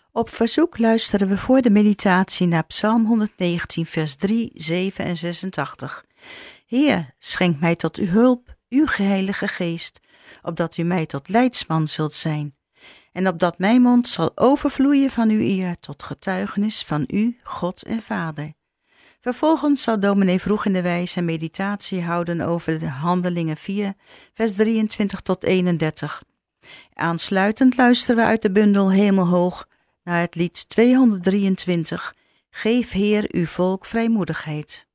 Op verzoek luisteren we voor de meditatie naar Psalm 119, vers 3, 7 en 86. Heer, schenk mij tot uw hulp, uw Heilige Geest, opdat u mij tot leidsman zult zijn, en opdat mijn mond zal overvloeien van uw eer tot getuigenis van u, God en Vader. Vervolgens zal dominee Vroeg in de Wijs een meditatie houden over de Handelingen 4, vers 23 tot 31. Aansluitend luisteren we uit de bundel Hemelhoog naar het lied 223, Geef Heer uw volk vrijmoedigheid.